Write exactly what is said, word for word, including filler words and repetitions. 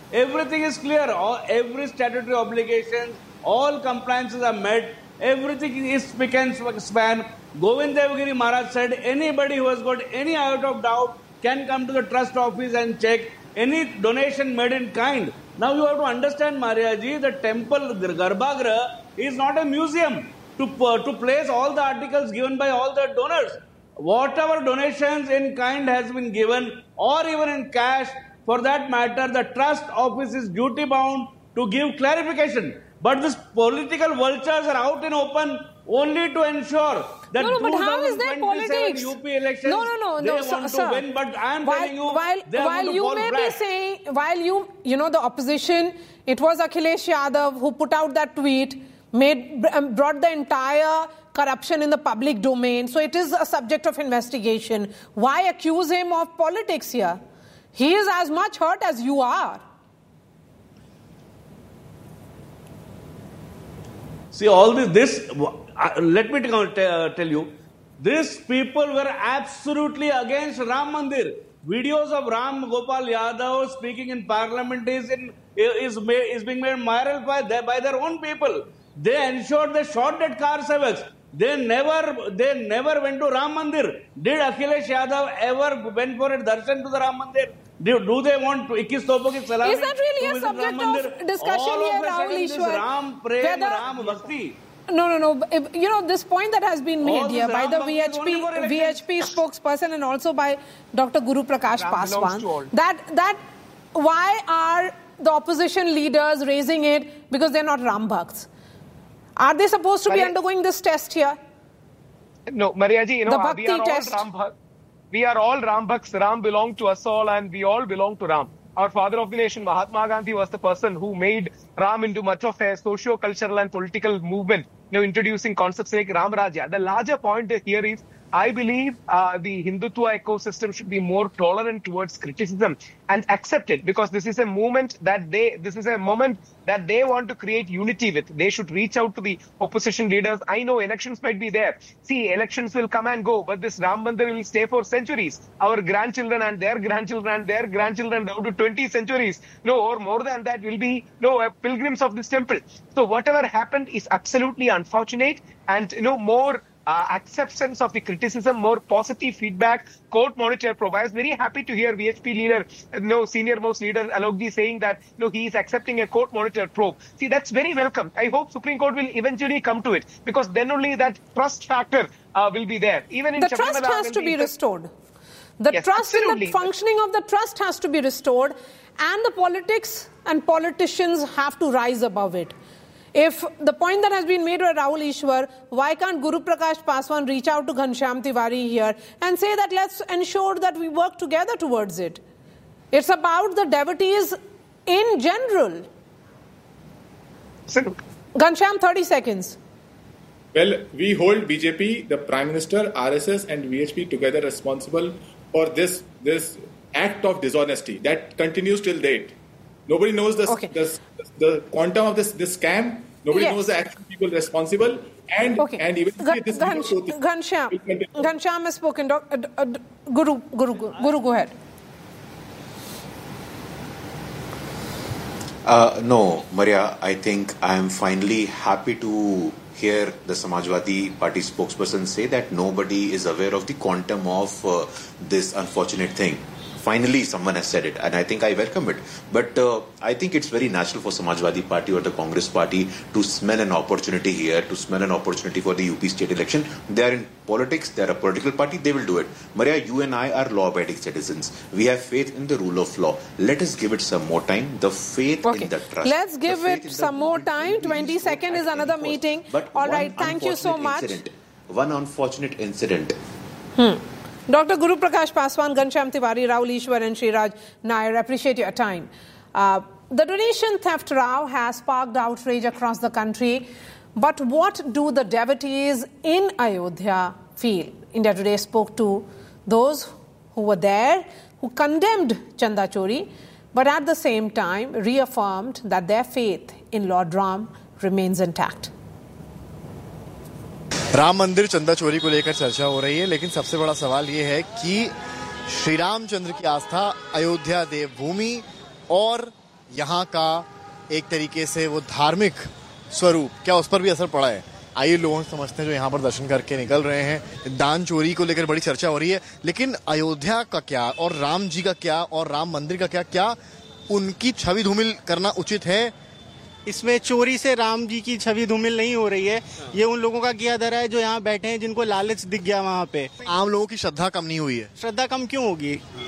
Everything is clear. All, every statutory obligations, all compliances are met. Everything is spick and span. Govind Devgiri Maharaj said anybody who has got any iota of doubt can come to the trust office and check any donation made in kind. Now you have to understand, Mariaji, the temple, the Garbhagriha, is not a museum to, uh, to place all the articles given by all the donors. Whatever donations in kind has been given, or even in cash, for that matter, the trust office is duty bound to give clarification. But these political vultures are out in open only to ensure that no, no, but how is that politics? U P elections, no, no, no, they no, want sir, to sir. win. But I am while, telling you, while, they are while going to you fall may flat. be saying, while you, you know, the opposition, it was Akhilesh Yadav who put out that tweet, made brought the entire corruption in the public domain. So it is a subject of investigation. Why accuse him of politics here? He is as much hurt as you are. See, all this, this uh, let me tell, uh, tell you, these people were absolutely against Ram Mandir. Videos of Ram Gopal Yadav speaking in parliament is, in, is, is being made viral by their, by their own people. They ensured they shot dead car sevaks. They never, they never went to Ram Mandir. Did Akhilesh Yadav ever went for a darshan to the Ram Mandir? Do, do they want to Ikkis Topo ki salami? Is that really a subject of discussion here, Rahul Ishwar? Ram Prem, Whether, Ram Bhakti. No, no, no. If, you know, this point that has been made All here by the Ram V H P, V H P spokesperson and also by Doctor Guru Prakash Ram Paswan, that, that why are the opposition leaders raising it? Because they're not Ram Bhakts. Are they supposed to be undergoing this test here? No, Mariaji, you know, the Bhakti we are test. all Ram Bhakts. We are all Ram Bhakts. Ram belongs to us all and we all belong to Ram. Our father of the nation, Mahatma Gandhi, was the person who made Ram into much of a socio-cultural and political movement, you know, introducing concepts like Ram Rajya. The larger point here is, I believe uh, the Hindutva ecosystem should be more tolerant towards criticism and accept it, because this is a movement that they, this is a moment that they want to create unity with. They should reach out to the opposition leaders. I know elections might be there. See, elections will come and go, but this Ram Mandir will stay for centuries. Our grandchildren and their grandchildren and their grandchildren down to twenty centuries, no, or more than that, will be no pilgrims of this temple. So whatever happened is absolutely unfortunate, and you know more. Uh, acceptance of the criticism, more positive feedback. Court monitor provides. Very happy to hear V H P leader, you know, senior most leader Alokji saying that you know, he is accepting a court monitor probe. See, that's very welcome. I hope Supreme Court will eventually come to it, because then only that trust factor uh, will be there. Even in the trust has to be restored. The yes, trust and the absolutely. functioning of the trust has to be restored, and the politics and politicians have to rise above it. If the point that has been made by Rahul Ishwar, why can't Guru Prakash Paswan reach out to Ghanshyam Tiwari here and say that let's ensure that we work together towards it? It's about the devotees in general. Absolutely. Ghanshyam, thirty seconds. Well, we hold B J P, the Prime Minister, R S S and V H P together responsible for this, this act of dishonesty that continues till date. Nobody knows the, okay. the, the quantum of this, this scam. Nobody yes. knows the actual people responsible. And, okay. and even G- this Ghanshyam, Ghanshyam, Ghanshyam has spoken. Uh, uh, Guru, Guru, Guru, go ahead. Uh, no, Maria, I think I am finally happy to hear the Samajwadi Party spokesperson say that nobody is aware of the quantum of uh, this unfortunate thing. Finally, someone has said it, and I think I welcome it. But uh, I think it's very natural for Samajwadi Party or the Congress Party to smell an opportunity here, to smell an opportunity for the U P state election. They are in politics, they are a political party, they will do it. Maria, you and I are law-abiding citizens. We have faith in the rule of law. Let us give it some more time. The faith okay. in the trust. Let's give it some more time. twenty seconds is another meeting. But all right, thank you so much. Incident, one unfortunate incident. Hmm. Doctor Guru Prakash Paswan, Ghanshyam Tiwari, Rahul Ishwar and Sriraj Nair, appreciate your time. Uh, the donation theft row has sparked outrage across the country. But what do the devotees in Ayodhya feel? India Today spoke to those who were there, who condemned Chanda Chori, but at the same time reaffirmed that their faith in Lord Ram remains intact. Ram मंदिर चंदा चोरी को लेकर चर्चा हो रही है, लेकिन सबसे बड़ा सवाल ये है कि श्री रामचंद्र की आस्था अयोध्या देवभूमि और यहाँ का एक तरीके से वो धार्मिक स्वरूप, क्या उस पर भी असर पड़ा है? आइए लोगों से समझते हैं जो यहाँ पर दर्शन करके निकल रहे हैं। दान चोरी को लेकर बड़ी चर्चा हो रही है, लेकिन अयोध्या का क्या और राम जी का क्या और राम मंदिर का क्या, क्या उनकी छवि धूमिल करना उचित है? इसमें चोरी से राम जी की छवि धूमिल नहीं हो रही है। ये उन लोगों का किया धरा है जो यहाँ बैठे हैं, जिनको लालच दिख गया वहाँ पे। आम लोगों की श्रद्धा कम नहीं हुई है। श्रद्धा कम क्यों होगी?